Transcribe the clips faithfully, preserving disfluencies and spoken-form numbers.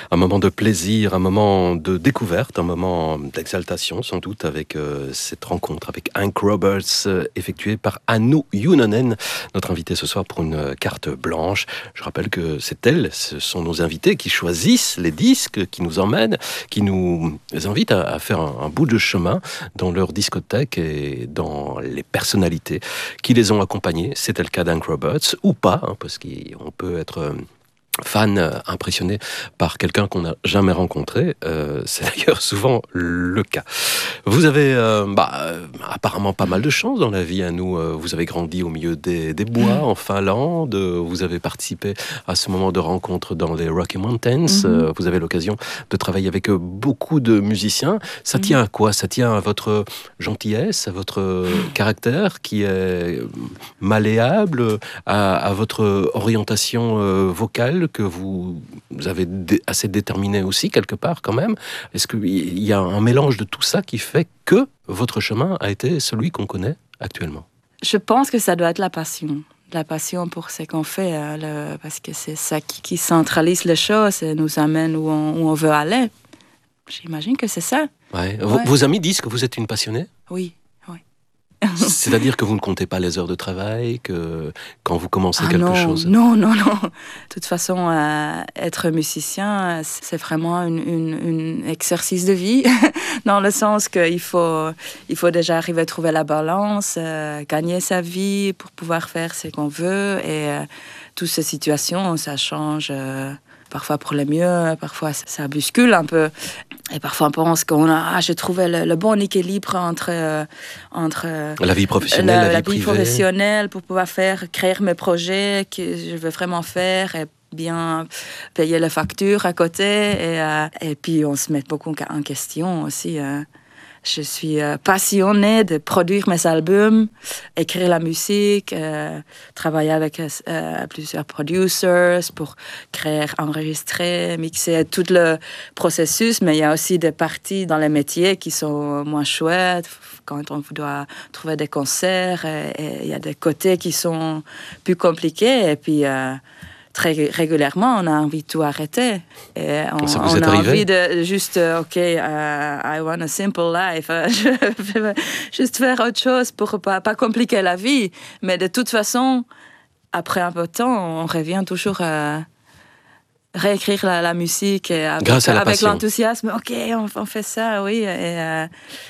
Un moment de plaisir, un moment de découverte, un moment d'exaltation sans doute avec euh, cette rencontre avec Hank Roberts euh, effectuée par Anu Junonen, notre invitée ce soir pour une carte blanche. Je rappelle que c'est elle, ce sont nos invités qui choisissent les disques, qui nous emmènent, qui nous invitent à, à faire un, un bout de chemin dans leur discothèque et dans les personnalités qui les ont accompagnés. C'était le cas d'Hank Roberts, ou pas, hein, parce qu'on peut être... Euh, fan euh, impressionné par quelqu'un qu'on n'a jamais rencontré, euh, c'est d'ailleurs souvent le cas. Vous avez euh, bah, euh, apparemment pas mal de chance dans la vie. Hein, nous, euh, vous avez grandi au milieu des, des bois en Finlande, euh, vous avez participé à ce moment de rencontre dans les Rocky Mountains, mm-hmm. euh, vous avez l'occasion de travailler avec euh, beaucoup de musiciens. Ça mm-hmm. tient à quoi? Ça tient à votre gentillesse, à votre caractère qui est malléable, à, à votre orientation euh, vocale que vous avez dé- assez déterminé aussi quelque part quand même. Est-ce qu'il y a un mélange de tout ça qui fait que votre chemin a été celui qu'on connaît actuellement? Je pense que ça doit être la passion. La passion pour ce qu'on fait, hein, le, parce que c'est ça qui, qui centralise les choses et nous amène où on, où on veut aller. J'imagine que c'est ça. Ouais. Ouais. Vos, vos amis disent que vous êtes une passionnée? Oui. C'est-à-dire que vous ne comptez pas les heures de travail, que quand vous commencez ah quelque non, chose... Non, non, non. De toute façon, euh, être musicien, c'est vraiment un exercice de vie, dans le sens qu'il faut, il faut déjà arriver à trouver la balance, euh, gagner sa vie pour pouvoir faire ce qu'on veut. Et euh, toutes ces situations, ça change... Euh, parfois pour le mieux, parfois ça bouscule un peu. Et parfois on pense qu'on a, ah, j'ai trouvé le, le bon équilibre entre, euh, entre la vie professionnelle, la, la, la vie, vie privée. professionnelle pour pouvoir faire, créer mes projets que je veux vraiment faire et bien payer les factures à côté. Et, euh, et puis on se met beaucoup en question aussi. Euh. Je suis euh, passionnée de produire mes albums, écrire la musique, euh, travailler avec euh, plusieurs producers pour créer, enregistrer, mixer tout le processus. Mais il y a aussi des parties dans les métiers qui sont moins chouettes, quand on doit trouver des concerts. Et, et il y a des côtés qui sont plus compliqués. Et puis... Euh, très régulièrement, on a envie de tout arrêter. Et on, ça vous on est a arrivé? envie de juste, OK, uh, I want a simple life. Je veux juste faire autre chose pour ne pas, pas compliquer la vie. Mais de toute façon, après un peu de temps, on revient toujours à réécrire la, la musique. Et avec, Grâce à la avec passion. l'enthousiasme, OK, on, on fait ça, oui. Et, euh,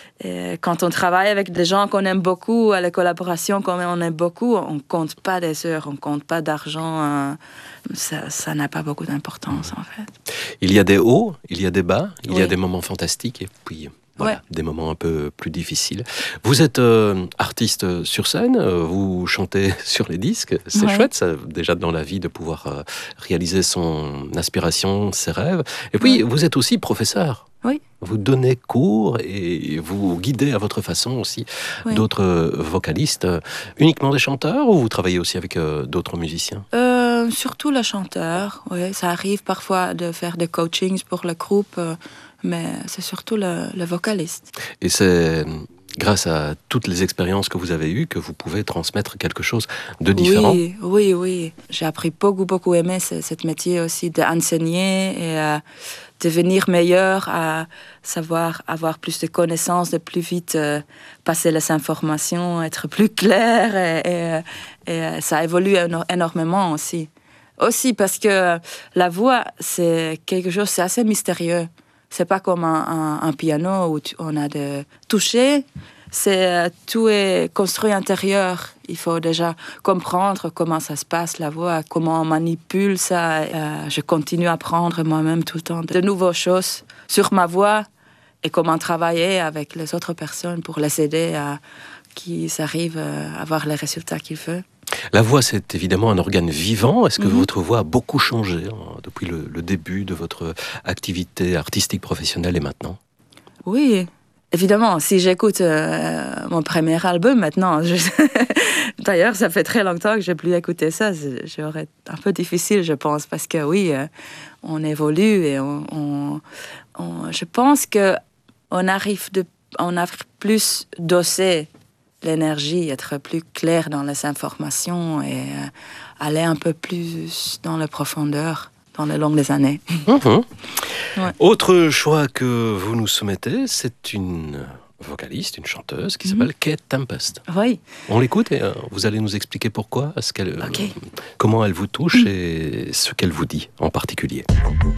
et quand on travaille avec des gens qu'on aime beaucoup, à la collaboration qu'on aime beaucoup, on ne compte pas des heures, on ne compte pas d'argent. Euh, ça, ça n'a pas beaucoup d'importance, en fait. Il y a des hauts, il y a des bas, il oui. y a des moments fantastiques et puis voilà, ouais. des moments un peu plus difficiles. Vous êtes euh, artiste sur scène, euh, vous chantez sur les disques, c'est ouais. chouette ça, déjà dans la vie de pouvoir euh, réaliser son aspiration, ses rêves. Et puis ouais. vous êtes aussi professeur. Oui. Vous donnez cours et vous guidez à votre façon aussi oui. d'autres vocalistes. Uniquement des chanteurs ou vous travaillez aussi avec euh, d'autres musiciens? euh, Surtout les chanteurs, oui. Ça arrive parfois de faire des coachings pour le groupe, euh, mais c'est surtout le, le vocaliste. Et c'est grâce à toutes les expériences que vous avez eues que vous pouvez transmettre quelque chose de différent? Oui, oui, oui. J'ai appris beaucoup, beaucoup aimé ce, ce métier aussi d'enseigner et euh, devenir meilleur, à savoir avoir plus de connaissances, de plus vite euh, passer les informations, être plus clair. Et, et, et ça évolue énormément aussi. Aussi parce que la voix, c'est quelque chose, c'est assez mystérieux. C'est pas comme un, un, un piano où tu, on a de toucher. C'est, tout est construit intérieur. Il faut déjà comprendre comment ça se passe, la voix, comment on manipule ça. Euh, je continue à apprendre moi-même tout le temps de nouvelles choses sur ma voix et comment travailler avec les autres personnes pour les aider à qu'ils arrivent à avoir les résultats qu'ils veulent. La voix, c'est évidemment un organe vivant. Est-ce que mm-hmm. votre voix a beaucoup changé hein, depuis le, le début de votre activité artistique professionnelle et maintenant? Oui. Évidemment, si j'écoute euh, mon premier album maintenant, je... d'ailleurs, ça fait très longtemps que je n'ai plus écouté ça, j'aurais un peu difficile, je pense, parce que oui, euh, on évolue et on, on, on, je pense qu'on arrive, de, on arrive plus d'oser l'énergie, être plus clair dans les informations et euh, aller un peu plus dans la profondeur dans le long des années. Mmh. Ouais. Autre choix que vous nous soumettez, c'est une vocaliste, une chanteuse qui s'appelle mm-hmm. Kate Tempest. Oui. On l'écoute et euh, vous allez nous expliquer pourquoi, ce qu'elle, okay. euh, comment elle vous touche mm. et ce qu'elle vous dit en particulier.